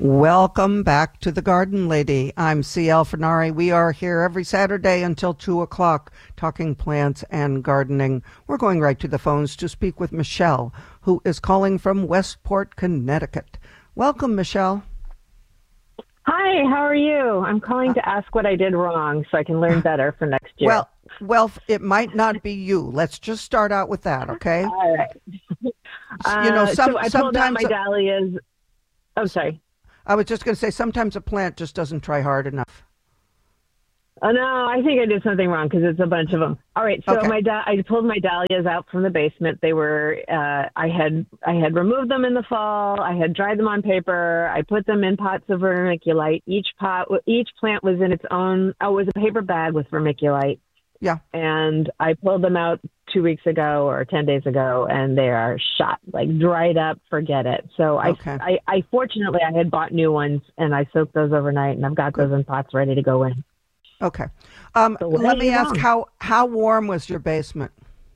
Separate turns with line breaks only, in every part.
Welcome back to the Garden Lady. I'm C.L. Fenari. We are here every Saturday until 2 o'clock talking plants and gardening. We're going right to the phones to speak with Michelle, who is calling from Westport, Connecticut. Welcome, Michelle.
Hi, how are you? I'm calling to ask what I did wrong so I can learn better for next year.
Well, it might not be you. Let's just start out with that, okay?
All right. So I pulled out my dahlias. Oh, sorry.
I was just going to say sometimes a plant just doesn't try hard enough.
Oh, no, I think I did something wrong because it's a bunch of them. All right, so
Okay.
I pulled my dahlias out from the basement. They were, I had removed them in the fall. I had dried them on paper. I put them in pots of vermiculite. Each plant was in its own, it was a paper bag with vermiculite.
Yeah.
And I pulled them out 2 weeks ago or 10 days ago, and they are shot, like dried up, forget it. So
Okay.
I fortunately, I had bought new ones, and I soaked those overnight, and I've got those in pots ready to go in.
Okay.
So
Let me ask, how warm was your basement?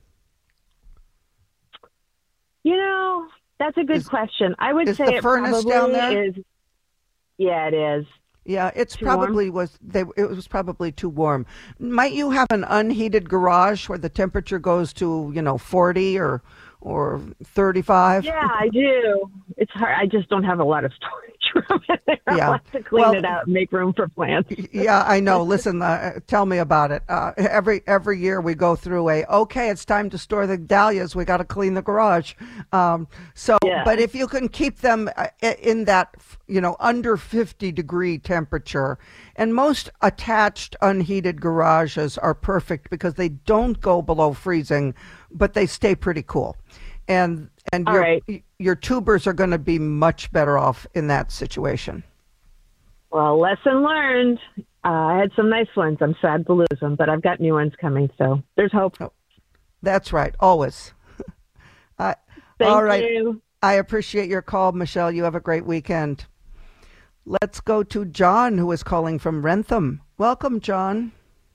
That's a good question. I would say
the
it
furnace
probably
down there?
is. Yeah, it is.
Yeah, it
warm?
was probably too warm. Might you have an unheated garage where the temperature goes to, 40 or 35?
Yeah, I do. It's hard. I just don't have a lot of storage room in there.
Yeah.
I'll have to clean it out and make room for plants.
Yeah, I know. Listen, tell me about it. Every year we go through it's time to store the dahlias. We got to clean the garage.
Yeah.
But if you can keep them in that, under 50-degree temperature, and most attached unheated garages are perfect because they don't go below freezing, but they stay pretty cool. And your tubers are going to be much better off in that situation.
Well, lesson learned. I had some nice ones. I'm sad to lose them, but I've got new ones coming, so there's hope.
Oh, that's right, always.
Thank
all right.
you.
I appreciate your call, Michelle. You have a great weekend. Let's go to John, who is calling from Rentham. Welcome, John.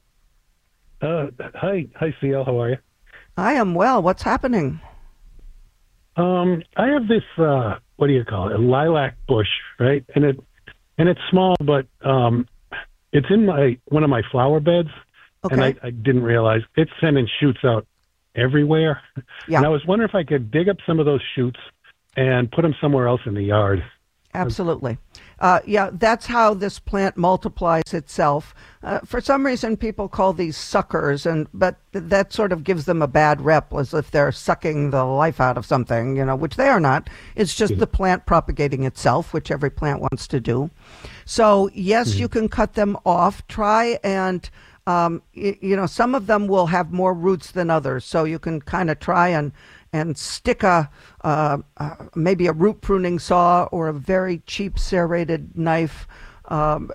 Hi, CL. How are you?
I am well. What's happening?
I have this what do you call it? A lilac bush, right? And it's small, but it's in one of my flower beds,
Okay.
and I didn't realize it's sending shoots out everywhere.
Yeah.
And I was wondering if I could dig up some of those shoots and put them somewhere else in the yard.
Absolutely. That's how this plant multiplies itself. For some reason, people call these suckers, but that sort of gives them a bad rep, as if they're sucking the life out of something, which they are not. It's just the plant propagating itself, which every plant wants to do. So, yes, you can cut them off. Try and, some of them will have more roots than others. So you can kind of try and stick maybe a root pruning saw or a very cheap serrated knife, and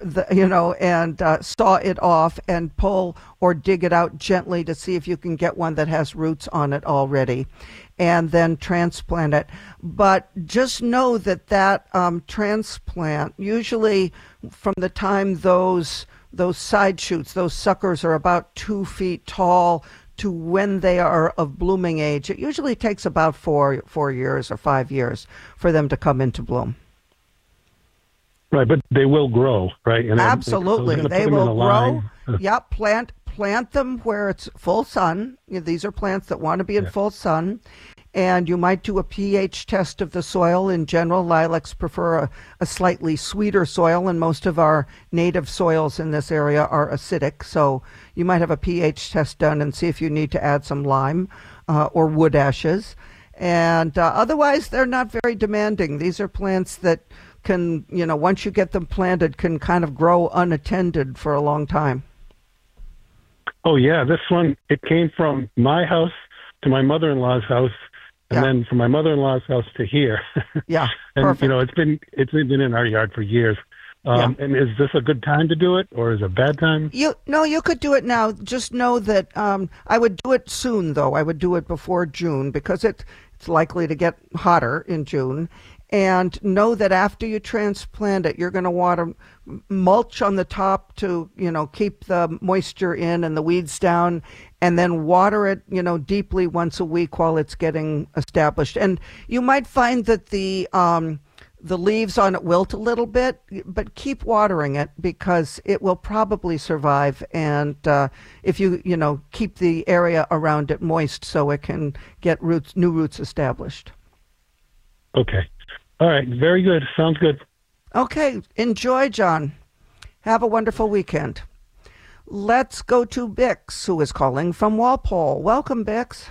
saw it off and pull or dig it out gently to see if you can get one that has roots on it already, and then transplant it. But just know that transplant, usually from the time those side shoots, those suckers are about 2 feet tall, to when they are of blooming age, it usually takes about 4 years or 5 years for them to come into bloom.
Right, but they will grow, right? And
Absolutely, they will grow.
Line.
Yep, plant them where it's full sun. These are plants that want to be in full sun. And you might do a pH test of the soil. In general, lilacs prefer a slightly sweeter soil, and most of our native soils in this area are acidic. So you might have a pH test done and see if you need to add some lime or wood ashes. And otherwise, they're not very demanding. These are plants that can, once you get them planted, can kind of grow unattended for a long time.
Oh, yeah. This one, it came from my house to my mother-in-law's house, and then from my mother-in-law's house to here.
Yeah,
and
perfect.
it's been in our yard for years. And is this a good time to do it, or is it a bad time?
You could do it now. Just know that I would do it soon, though. I would do it before June because it's likely to get hotter in June. And know that after you transplant it, you're going to want to mulch on the top to, keep the moisture in and the weeds down, and then water it, deeply once a week while it's getting established. And you might find that the the leaves on it wilt a little bit, but keep watering it because it will probably survive. And if you keep the area around it moist so it can get new roots established.
Okay. All right. Very good. Sounds good.
Okay. Enjoy, John. Have a wonderful weekend. Let's go to Bix, who is calling from Walpole. Welcome, Bix.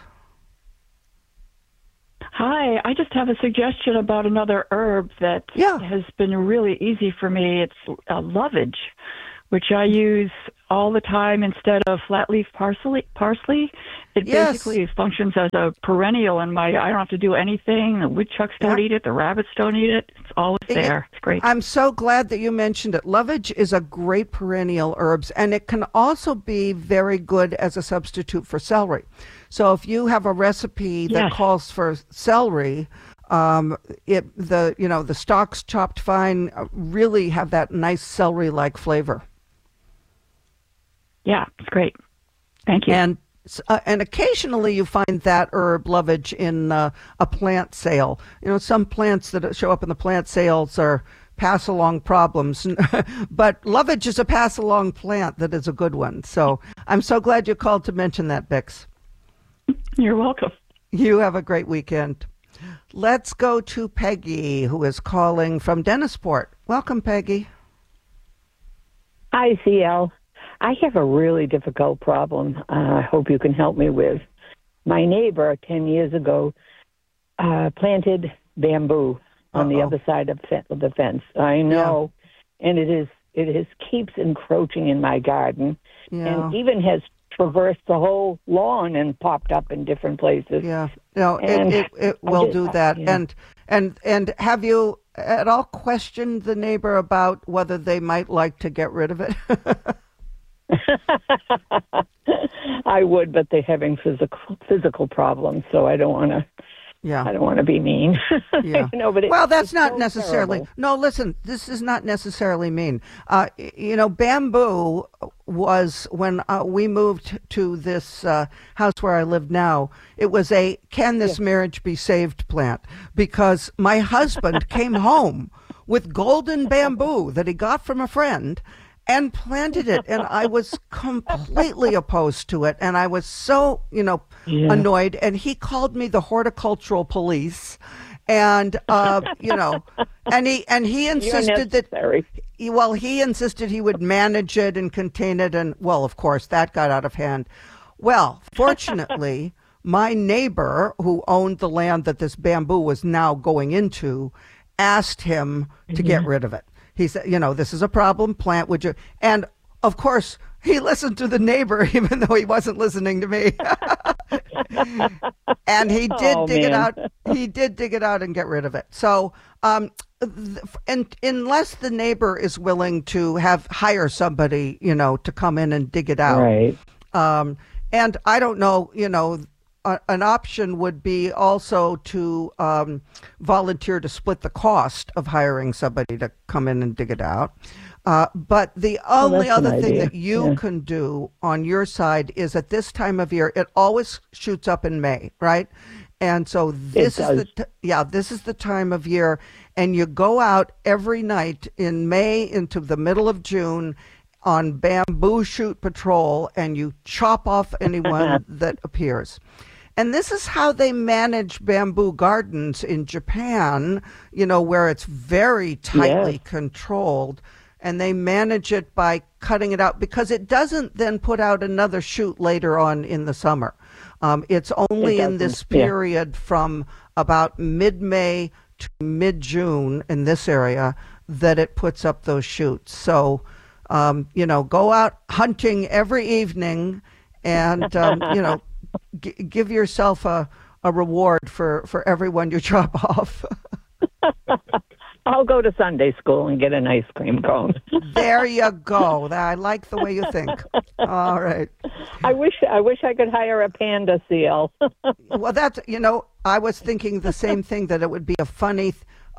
Hi, I just have a suggestion about another herb that has been really easy for me. It's lovage, which I use all the time instead of flat leaf parsley. It basically functions as a perennial in I don't have to do anything. The woodchucks don't eat it. The rabbits don't eat it. It's always there. It's great.
I'm so glad that you mentioned it. Lovage is a great perennial herbs, and it can also be very good as a substitute for celery. So if you have a recipe that calls for celery, the stalks chopped fine really have that nice celery-like flavor.
Yeah, it's great. Thank you.
And occasionally you find that herb lovage in a plant sale. Some plants that show up in the plant sales are pass-along problems, but lovage is a pass-along plant that is a good one. So I'm so glad you called to mention that, Bix.
You're welcome.
You have a great weekend. Let's go to Peggy, who is calling from Dennisport. Welcome, Peggy.
Hi, CL. I have a really difficult problem I hope you can help me with. My neighbor 10 years ago planted bamboo on the other side of the fence. I know, and it keeps encroaching in my garden, and even has traversed the whole lawn and popped up in different places.
Yeah, no, it will do that. Yeah. And have you at all questioned the neighbor about whether they might like to get rid of it?
I would, but they're having physical problems, so I don't want to. Yeah, I don't want to be mean.
Yeah. But that's not necessarily. Terrible. No, listen, this is not necessarily mean. Bamboo was when we moved to this house where I live now. It was a "Can this marriage be saved?" plant because my husband came home with golden bamboo that he got from a friend and planted it, and I was completely opposed to it, and I was so, annoyed, and he called me the horticultural police, and and he insisted he insisted he would manage it and contain it, and of course that got out of hand. Well, fortunately, my neighbor who owned the land that this bamboo was now going into asked him to get rid of it. He said, this is a problem plant, would you? And of course, he listened to the neighbor, even though he wasn't listening to me. And he did dig it out. He did dig it out and get rid of it. So, and unless the neighbor is willing to hire somebody, to come in and dig it out.
Right.
And I don't know, an option would be also to volunteer to split the cost of hiring somebody to come in and dig it out. But the only other thing that you can do on your side is at this time of year, it always shoots up in May, right? And so this is the time of year, and you go out every night in May into the middle of June on bamboo shoot patrol, and you chop off anyone that appears. And this is how they manage bamboo gardens in Japan, where it's very tightly controlled. And they manage it by cutting it out because it doesn't then put out another shoot later on in the summer. It's only in this period from about mid-May to mid-June in this area that it puts up those shoots. So, go out hunting every evening and, give yourself a reward for everyone you chop off.
I'll go to Sunday school and get an ice cream cone.
There you go. I like the way you think. All right.
I wish I could hire a panda CL.
Well, that's I was thinking the same thing, that it would be a funny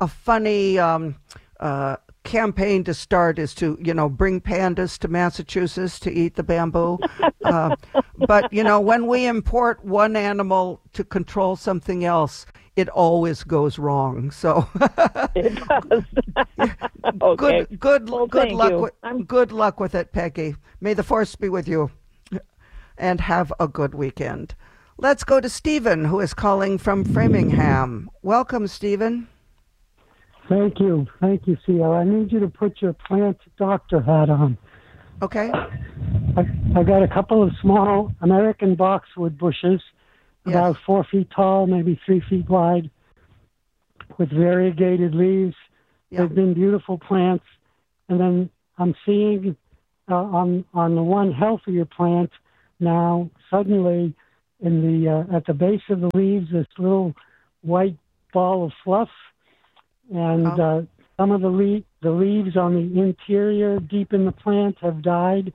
campaign to start is to bring pandas to Massachusetts to eat the bamboo. But when we import one animal to control something else, it always goes wrong. So
It does. Okay.
Good
Well,
good
thank
luck
you.
good luck with it, Peggy. May the force be with you, and have a good weekend. Let's go to Stephen, who is calling from Framingham. Welcome, Stephen.
Thank you, CL. I need you to put your plant doctor hat on.
Okay.
I got a couple of small American boxwood bushes, about 4 feet tall, maybe 3 feet wide, with variegated leaves.
Yeah.
They've been beautiful plants. And then I'm seeing on the one healthier plant now, suddenly in the at the base of the leaves, this little white ball of fluff. And some of the leaves on the interior, deep in the plant, have died.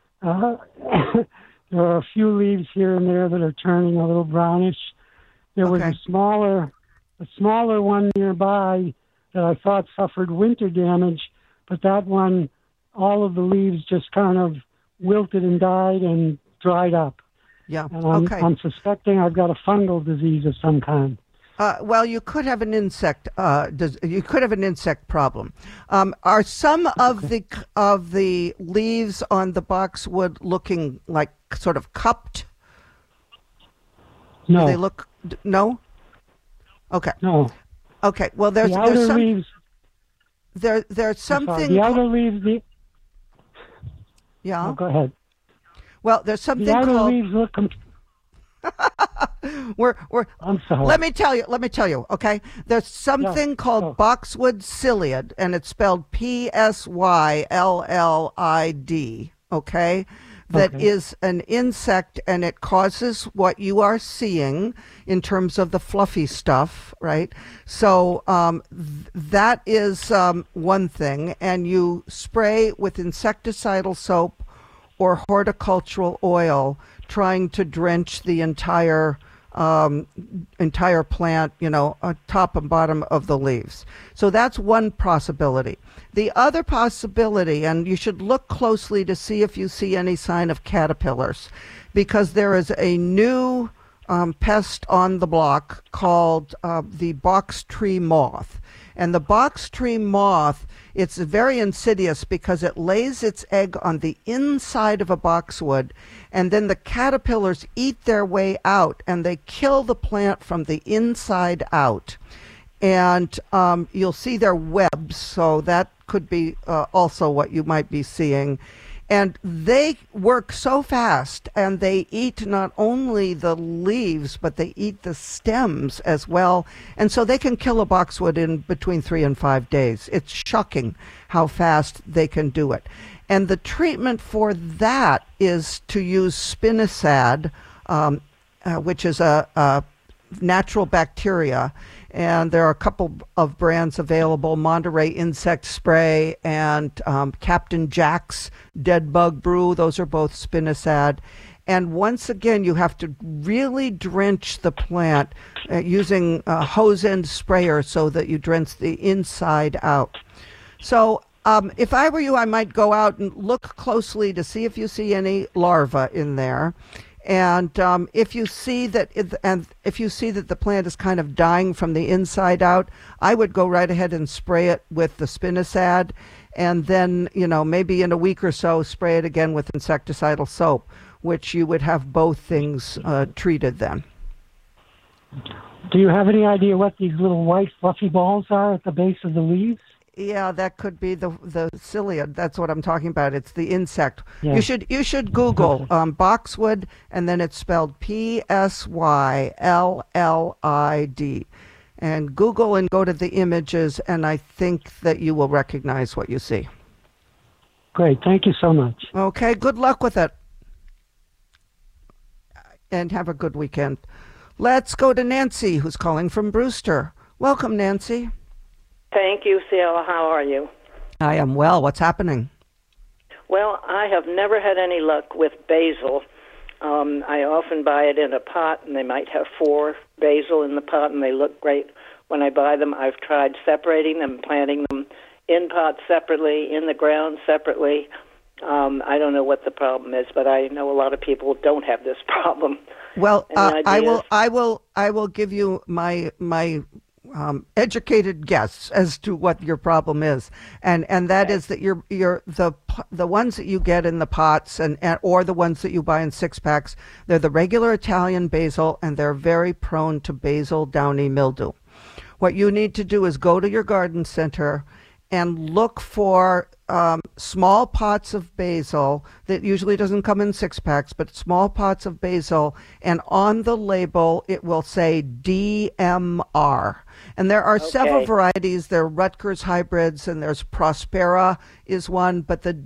There are a few leaves here and there that are turning a little brownish. There was a smaller one nearby that I thought suffered winter damage, but that one, all of the leaves just kind of wilted and died and dried up.
Yeah.
And I'm suspecting I've got a fungal disease of some kind.
Well, you could have an insect. You could have an insect problem. Are some of the leaves on the boxwood looking like sort of cupped?
No.
Do they look no? Okay.
No.
Okay. Well, there's some
leaves.
There's something.
The outer leaves.
Yeah.
Oh, go ahead.
Well, there's something
the outer
called.
Leaves look. I'm sorry.
Let me tell you, okay? There's something called boxwood psyllid, and it's spelled Psyllid, okay? That is an insect, and it causes what you are seeing in terms of the fluffy stuff, right? So that is one thing, and you spray with insecticidal soap or horticultural oil, trying to drench the entire plant, top and bottom of the leaves. So that's one possibility. The other possibility, and you should look closely to see if you see any sign of caterpillars, because there is a new pest on the block called the box tree moth. And the box tree moth, it's very insidious because it lays its egg on the inside of a boxwood, and then the caterpillars eat their way out, and they kill the plant from the inside out. And you'll see their webs, so that could be also what you might be seeing. And they work so fast, and they eat not only the leaves, but they eat the stems as well. And so they can kill a boxwood in between 3 and 5 days. It's shocking how fast they can do it. And the treatment for that is to use spinosad, which is a natural bacteria. And there are a couple of brands available, Monterey Insect Spray and Captain Jack's Dead Bug Brew. Those are both spinosad. And once again, you have to really drench the plant using a hose end sprayer so that you drench the inside out. So if I were you, I might go out and look closely to see if you see any larvae in there. And if you see that the plant is kind of dying from the inside out, I would go right ahead and spray it with the spinosad, and then maybe in a week or so spray it again with insecticidal soap, which you would have both things treated then.
Do you have any idea what these little white fluffy balls are at the base of the leaves?
Yeah, that could be the psyllid. That's what I'm talking about. It's the insect.
Yeah.
You should Google boxwood, and then it's spelled Psyllid, and Google and go to the images, and I think that you will recognize what you see.
Great, thank you so much.
Okay, good luck with it, and have a good weekend. Let's go to Nancy, who's calling from Brewster. Welcome, Nancy.
Thank you, Ciela. How are you?
I am well. What's happening?
Well, I have never had any luck with basil. I often buy it in a pot, and they might have 4 basil in the pot, and they look great when I buy them. I've tried separating them, planting them in pots separately, in the ground separately, I don't know what the problem is, but I know a lot of people don't have this problem.
Well, I will give you my educated guess as to what your problem is, and that is that you're the ones that you get in the pots and or the ones that you buy in 6-packs. They're the regular Italian basil, and they're very prone to basil downy mildew. What you need to do is go to your garden center and look for small pots of basil that usually doesn't come in 6-packs, but small pots of basil, and on the label it will say DMR. And there are several varieties. There are Rutgers hybrids, and there's Prospera is one, but the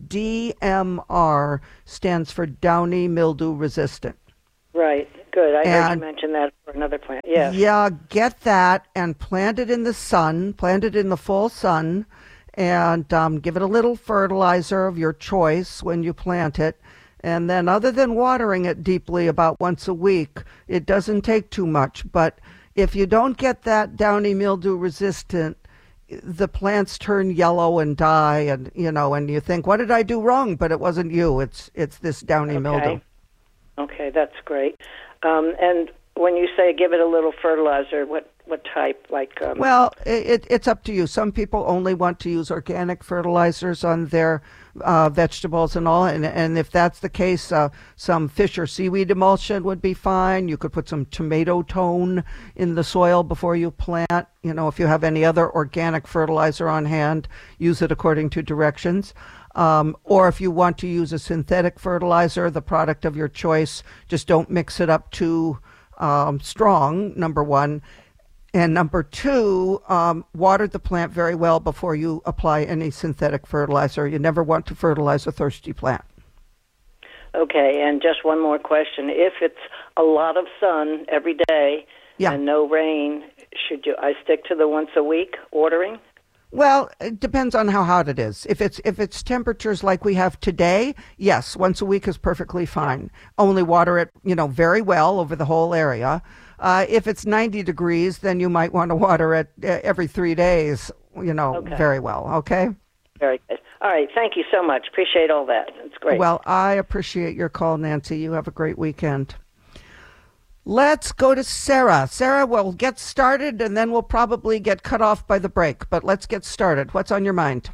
DMR stands for downy mildew resistant.
Right. Good. I heard you mention that for another plant. Yes.
Yeah, get that and plant it in the sun, plant it in the full sun, and give it a little fertilizer of your choice when you plant it. And then other than watering it deeply about once a week, it doesn't take too much. But if you don't get that downy mildew resistant, the plants turn yellow and die, and you think, what did I do wrong? But it wasn't you. It's this downy mildew.
Okay, that's great. And when you say give it a little fertilizer, what type?
Well, it's up to you. Some people only want to use organic fertilizers on their vegetables and all, and if that's the case, some fish or seaweed emulsion would be fine. You could put some tomato tone in the soil before you plant. If you have any other organic fertilizer on hand, use it according to directions. Or if you want to use a synthetic fertilizer, the product of your choice, just don't mix it up too strong, number one. And number two, water the plant very well before you apply any synthetic fertilizer. You never want to fertilize a thirsty plant.
Okay, and just one more question. If it's a lot of sun every day and no rain, I stick to the once a week watering?
Well, it depends on how hot it is. If it's temperatures like we have today, yes, once a week is perfectly fine. Only water it, very well over the whole area. If it's 90 degrees, then you might want to water it every 3 days, very well, okay?
Very good. All right, thank you so much. Appreciate all that. It's great.
Well, I appreciate your call, Nancy. You have a great weekend. Let's go to Sarah. Sarah, we'll get started, and then we'll probably get cut off by the break. But let's get started. What's on your mind?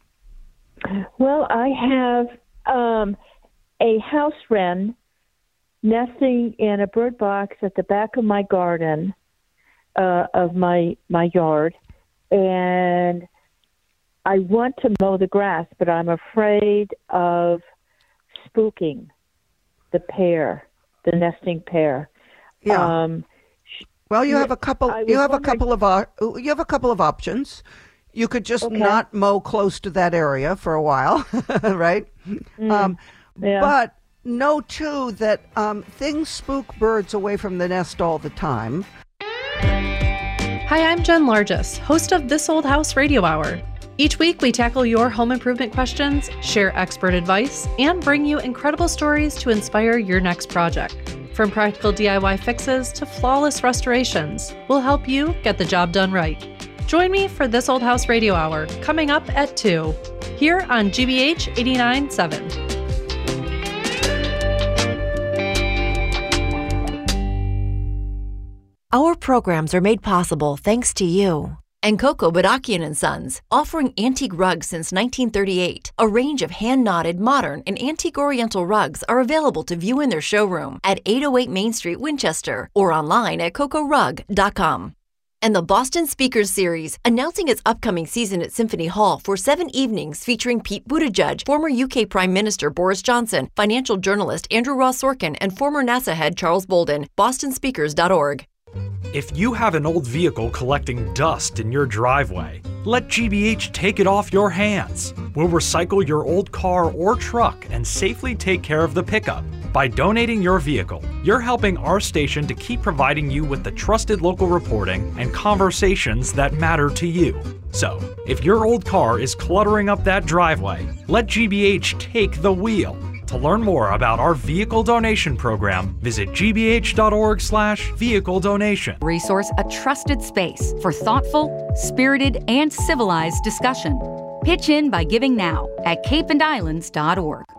Well, I have a house wren nesting in a bird box at the back of my garden, of my yard, and I want to mow the grass, but I'm afraid of spooking the nesting pair.
Yeah. Well, you have a couple. You have a couple of options. You could just not mow close to that area for a while, right? But know too that things spook birds away from the nest all the time.
Hi, I'm Jen Largess, host of This Old House Radio Hour. Each week, we tackle your home improvement questions, share expert advice, and bring you incredible stories to inspire your next project. From practical DIY fixes to flawless restorations, we'll help you get the job done right. Join me for This Old House Radio Hour, coming up at 2, here on GBH 89.7.
Our programs are made possible thanks to you. And Coco Badakian & Sons, offering antique rugs since 1938. A range of hand-knotted, modern, and antique oriental rugs are available to view in their showroom at 808 Main Street, Winchester, or online at cocorug.com. And the Boston Speakers Series, announcing its upcoming season at Symphony Hall for 7 evenings featuring Pete Buttigieg, former UK Prime Minister Boris Johnson, financial journalist Andrew Ross Sorkin, and former NASA head Charles Bolden. bostonspeakers.org.
If you have an old vehicle collecting dust in your driveway, let GBH take it off your hands. We'll recycle your old car or truck and safely take care of the pickup. By donating your vehicle, you're helping our station to keep providing you with the trusted local reporting and conversations that matter to you. So, if your old car is cluttering up that driveway, let GBH take the wheel. To learn more about our vehicle donation program, visit gbh.org/vehicle donation.
Resource, a trusted space for thoughtful, spirited, and civilized discussion. Pitch in by giving now at capeandislands.org.